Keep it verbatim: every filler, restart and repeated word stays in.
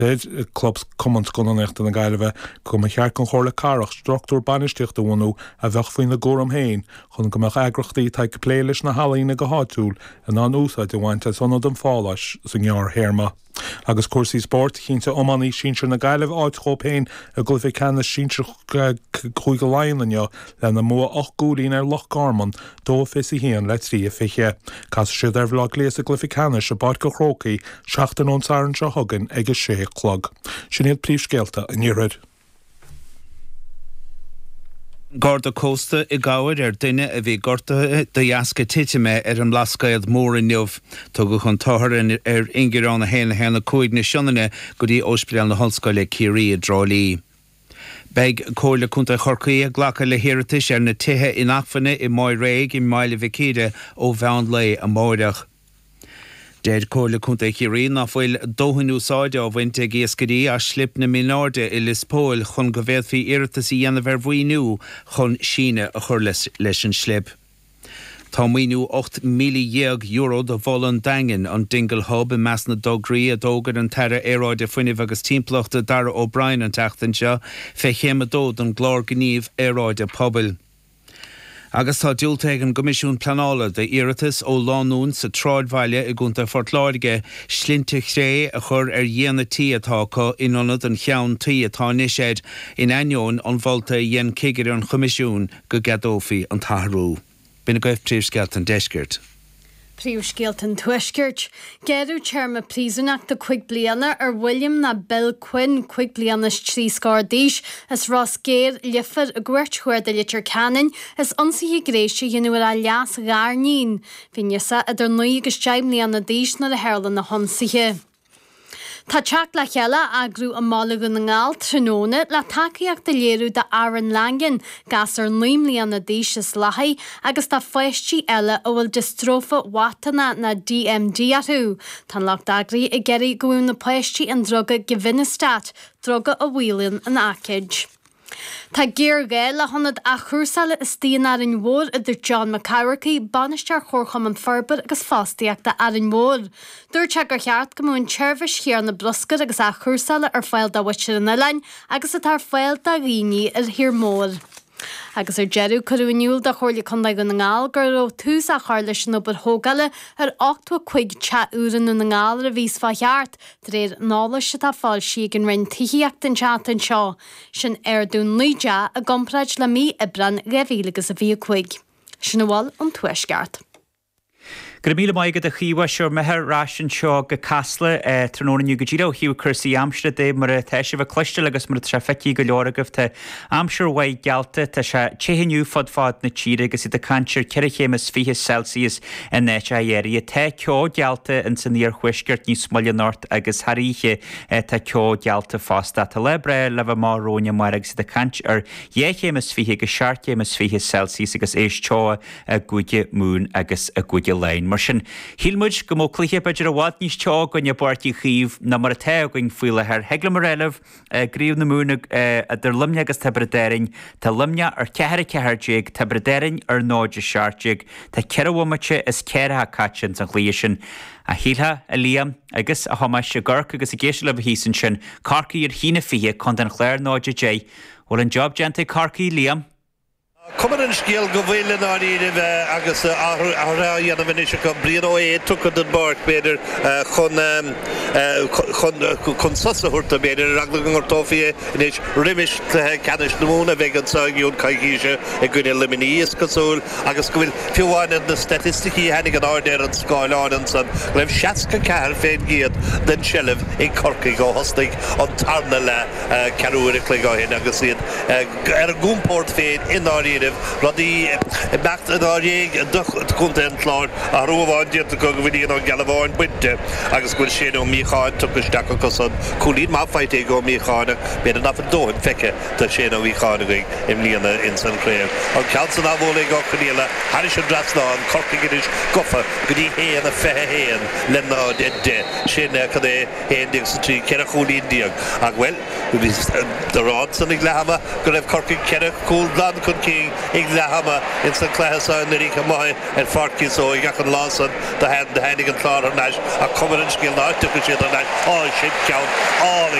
Dead clubs commons gun on echt in the Gaileve, come a check on Horla Carach, structure banished the one a vach the Gorham Hain, Hun come a agrachti take playlist na Halloween go hot tool, and on Usa de want as one of them fallish, Signor Herma. Agus Corsi Sport, Hinta Omani, Shincher na Gaileve out Hopain, a Gulfi can the Shincher Kuiga Lion and yo, then the more och good in our Loch Garmon, do fissy hen, let's see if he here. Cas should there vlog lace a Gulfi Canish, a Bodka Croki, Shachten on Saran Shahogan, egg a shake clog. Sinead Príomhscéalta in your head. Garda Costa I gabhair ar duine a bhí gorta do dheasca titime ar an lascaid mór in neamh tugadh chun táthar ar ingirán na héna héna cúig na sionanna go dtí ospidéal na honscoile Ciarí a Drálí. Beg cóirle cúnta chorcaí a ghlacha le hiiritis ar na tithe in achfanna I Moy Réig I Maile Vicide ó bhean lei a móireach. Dead cóirle cúnta Ciarí nach bhfuil dóhann úsáide ó bhainte géascarí a slip na minárde I Lispóil chun go bhéad fí iiritas I dhéanamh ar bhuiinú chun síne a chur leis an slip. Tá muoinú ocht milliún euro do bholan dagan an Dingle Hub I meas na dograí a dógad an teire éráide fuineh agus timplachta Dara O'Brien an teachtainse fe chéim a dód an glár gníomh éráide pobl. Agus tá diúltaigh an Gomisiún Planála de Iiritas ó Lánún sa Tráidmhaile I gúnta Fortláirge slintich ré a chur ar dhéana tí atá có inionad an cheann tí atá níséid in aineoin an bholta dhéan cigir an Comisiún go gadófií an tathróú. Bína goibh príomhscéalt an deisgirt. Príomhscéalt an tuisgirt. Geadú Chairma príosúnach do chuig bliana ar William na Bill Quinn chuig blianas trí scardíis as Ross Géir liafar a ghuiirt chuir de litir canin as onsaí gréisi dhéanúir a leas gharnín. Finnesa idir nui agus teim líana díis na a heirlan na honsaithe. Tá teach le cheala agrú a málagun na ngáil tróna le takeíocht de léirú de Aaron Langan gas ar naim líana díis is láthaí agus tá foiistí eile ó bhfuil dystrófa watana na D M D atú. Tá lech dagraí I geirí goún na poistí an droga Givinnestat, droga a bhuileann an Acidge. Tá géirge le honad a chúrsala is tíon ar an mhór idir John McCarrickey banistear chorcham an Ferber agus fástaíochta ar an mhór. Dúirte gur cheart go mún tseirbhis chéar na broscad agus a chúrsala ar fáil da bhaite in Ileinn agus a tar fáil da riní ar hir mór. Agus ar jeú chuúniuúil de chóirla chundaigh go na ngáil gur ó tús a cháir leis an obair thógaile ar ochtú chuig teúran na ngáil a bhís fá cheart de réir nála se tá fáil si an rinn tííocht an teat an seo, sin ar dún nuide a gompraid le mí i brenn réhílagus a bhí chuig. Sin bháil an tuisceart. Gur míle maigad a chiwa seoir methir rásin seo go casla trónaniu go ddíra hiú cursaí amstra dé mar a teisih a cloiste agus mar tre feici go leoragah te amsir waid gealta tá se téhinniu fod fad na tíre agus I de cantir ceirichémas fihe Celsius in net a dhéirí a te ceó gealta in san níor chuisgurt ní smoile nort agus haríche tá ceó gealta fásta tá le bre le bh máróne mar agus de cant ar dhéchémas fihe go seaartchémas fihe Celsius agus éis teo a gúide mún agus a gúide lein. Mar sin hílmuid go mó cluiche beidir a bhád níos teo go ne bartí chiomh na mar a te going fuile ar hegla mar eileh gríomh na múna idir lumne agus tebredéirin tá lumne ar ceithre ceithirtéig tebredéirin ar náide seaartéig tá ceirhhaimete is ceire a caitsin san chluí sin a híltha a líam agus a thomas se gurc agus a géisi le hísan sin carcaí ar hína fihe chun den chléir náide dé bhfuil an job genta carcaí líam. Cuman an scéal go bhfuil an áíanamh agus ará dhéanamh is go blian ó é tucad an bart beidir chun sasaúirta beidir ragla an ortófií inis riimiis canis na múna bheith an sagiún caighíise I gcuine liminíos cosúil agus go bhfuil fiúháin na statisticí henig an ardéir an scáileáin san raibh seaca ceair féin giad den sellh I corcaí go hostaigh an tarna le ceúiric le gáin agus iad ar a gúmpórt féin in áí Rodí bacht an áréig chunta an chláir a roháin diaanta go go bhíon an galabháin buinte agus goil sin ó mícháin tugusteach agus an cúlín má feite go míchána beidir nach an dóin feice tá sin ó míchána go im líana in san chréir. An ceansan á bhóla go chuníile haris an drasná an corcaigis gofa go dtí héan a fethe héan le ná de de sin chu é héan dig sa trí ceire chúlín diaag ag bhfuil do rád san ag lehama go raibh corcaig ceire cúl blan chun cí ag lehama in san cléasáin na rícha mai an farci so ag an lásan de hen de hennig an chlár an neis a cuman an scil náte go siad an neis á sin ceann á